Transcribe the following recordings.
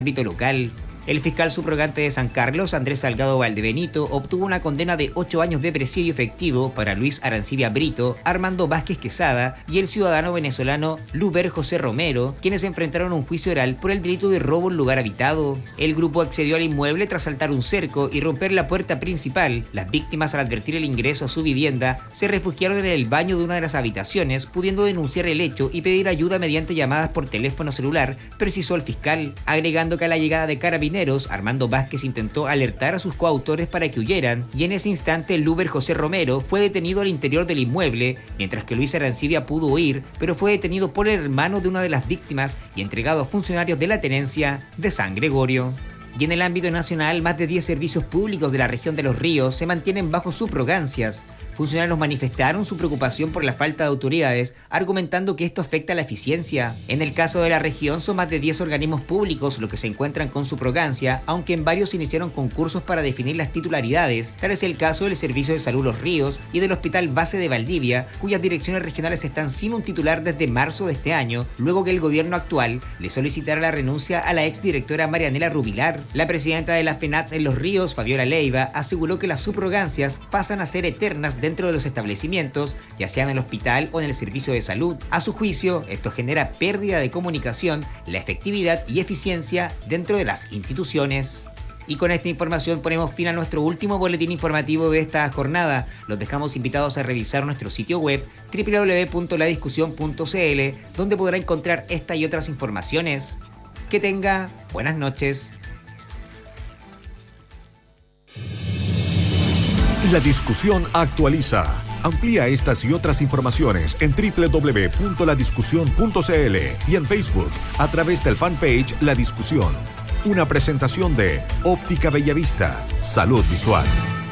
ámbito local. El fiscal subrogante de San Carlos, Andrés Salgado Valdebenito, obtuvo una condena de 8 años de presidio efectivo para Luis Arancibia Brito, Armando Vázquez Quesada y el ciudadano venezolano Luber José Romero, quienes enfrentaron un juicio oral por el delito de robo en lugar habitado. El grupo accedió al inmueble tras saltar un cerco y romper la puerta principal. Las víctimas, al advertir el ingreso a su vivienda, se refugiaron en el baño de una de las habitaciones, pudiendo denunciar el hecho y pedir ayuda mediante llamadas por teléfono celular, precisó el fiscal, agregando que a la llegada de Carabineros, Armando Vázquez intentó alertar a sus coautores para que huyeran y en ese instante Luber José Romero fue detenido al interior del inmueble, mientras que Luis Arancibia pudo huir, pero fue detenido por el hermano de una de las víctimas y entregado a funcionarios de la tenencia de San Gregorio. Y en el ámbito nacional, más de 10 servicios públicos de la región de Los Ríos se mantienen bajo subrogancias. Funcionarios manifestaron su preocupación por la falta de autoridades, argumentando que esto afecta a la eficiencia. En el caso de la región, son más de 10 organismos públicos los que se encuentran con subrogancia, aunque en varios se iniciaron concursos para definir las titularidades. Tal es el caso del Servicio de Salud Los Ríos y del Hospital Base de Valdivia, cuyas direcciones regionales están sin un titular desde marzo de este año, luego que el gobierno actual le solicitara la renuncia a la exdirectora Marianela Rubilar. La presidenta de la FENATS en Los Ríos, Fabiola Leiva, aseguró que las subrogancias pasan a ser eternas dentro de los establecimientos, ya sea en el hospital o en el servicio de salud. A su juicio, esto genera pérdida de comunicación, la efectividad y eficiencia dentro de las instituciones. Y con esta información ponemos fin a nuestro último boletín informativo de esta jornada. Los dejamos invitados a revisar nuestro sitio web www.ladiscusión.cl, donde podrá encontrar esta y otras informaciones. Que tenga buenas noches. La discusión actualiza. Amplía estas y otras informaciones en www.ladiscusión.cl y en Facebook a través del fanpage La Discusión. Una presentación de Óptica Bellavista. Salud visual.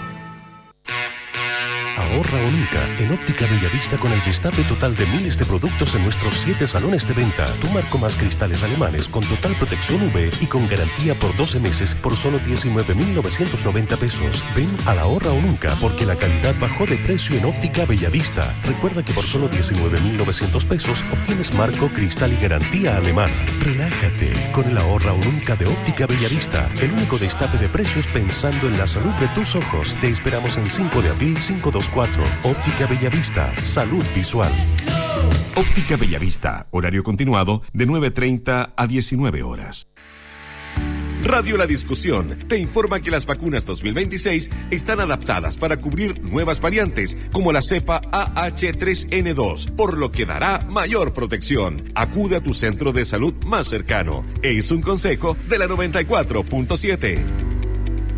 Ahorra o nunca en Óptica Bellavista con el destape total de miles de productos en nuestros 7 salones de venta. Tu marco más cristales alemanes con total protección UV y con garantía por 12 meses por solo 19.990 pesos. Ven a la Ahorra o nunca porque la calidad bajó de precio en Óptica Bellavista. Recuerda que por solo 19.900 pesos obtienes marco, cristal y garantía alemana. Relájate con el Ahorra o nunca de Óptica Bellavista. El único destape de precios pensando en la salud de tus ojos. Te esperamos en 5 de abril 524. Óptica Bellavista, salud visual. Óptica Bellavista, horario continuado de 9:30 a 19 horas. Radio La Discusión te informa que las vacunas 2026 están adaptadas para cubrir nuevas variantes como la cepa AH3N2, por lo que dará mayor protección. Acude a tu centro de salud más cercano. Es un consejo de la 94.7.